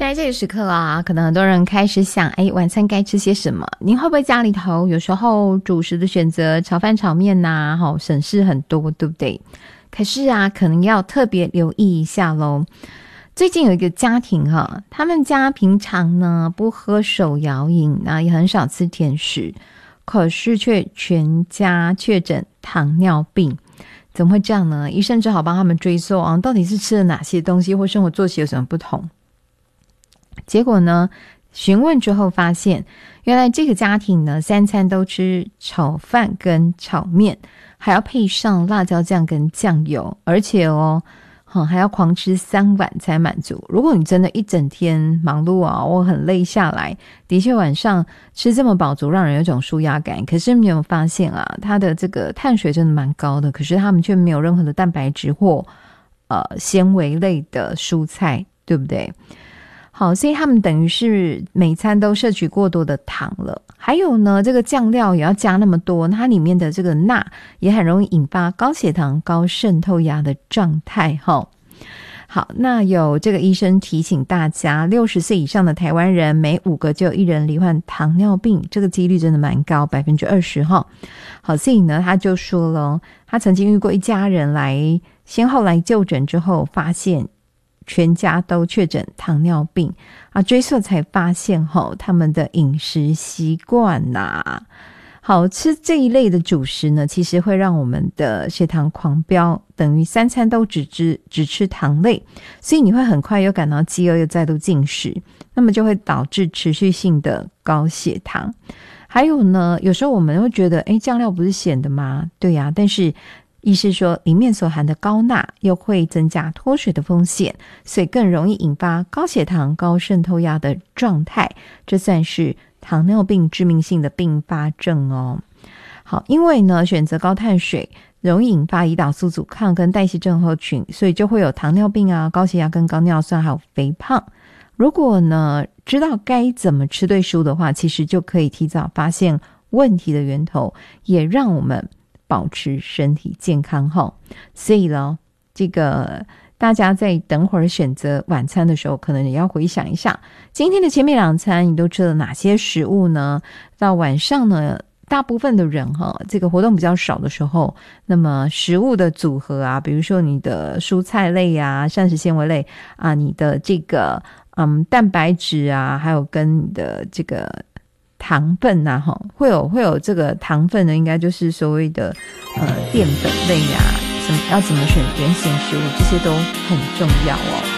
在这个时刻啊，可能很多人开始想，晚餐该吃些什么？您会不会家里头有时候主食的选择炒饭炒面呐，省事很多，对不对？可是啊，可能要特别留意一下咯。最近有一个家庭他们家平常呢不喝手摇饮，那也很少吃甜食，可是却全家确诊糖尿病。怎么会这样呢？医生只好帮他们追溯到底是吃了哪些东西或生活作息有什么不同。结果呢，询问之后发现，原来这个家庭呢3餐都吃炒饭跟炒面，还要配上辣椒酱跟酱油，而且还要狂吃3碗才满足。如果你真的一整天忙碌我很累下来，的确晚上吃这么饱足让人有一种舒压感。可是你有没有发现它的这个碳水真的蛮高的，可是他们却没有任何的蛋白质或纤维类的蔬菜，对不对？好，所以他们等于是每餐都摄取过多的糖了。还有呢，这个酱料也要加那么多，它里面的这个钠也很容易引发高血糖、高渗透压的状态。好，那有这个医生提醒大家，60岁以上的台湾人每5个就有1人罹患糖尿病，这个几率真的蛮高，20%。好，所以呢，他就说了，他曾经遇过一家人先后来就诊之后，发现全家都确诊糖尿病追溯才发现他们的饮食习惯好，吃这一类的主食呢，其实会让我们的血糖狂飙，等于3餐都只吃糖类，所以你会很快又感到饥饿，又再度进食，那么就会导致持续性的高血糖。还有呢，有时候我们会觉得酱料不是咸的吗？对呀，但是医师说里面所含的高钠又会增加脱水的风险，所以更容易引发高血糖、高渗透压的状态，这算是糖尿病致命性的并发症哦。好，因为呢选择高碳水容易引发胰岛素阻抗跟代谢症候群，所以就会有糖尿病高血压跟高尿酸还有肥胖。如果呢知道该怎么吃对食物的话，其实就可以提早发现问题的源头，也让我们保持身体健康所以呢，这个大家在等会儿选择晚餐的时候，可能也要回想一下今天的前面2餐你都吃了哪些食物呢？到晚上呢，大部分的人这个活动比较少的时候，那么食物的组合比如说你的蔬菜类膳食纤维类你的这个蛋白质还有跟你的这个糖分会有这个糖分呢，应该就是所谓的淀粉类要怎么选原型食物，这些都很重要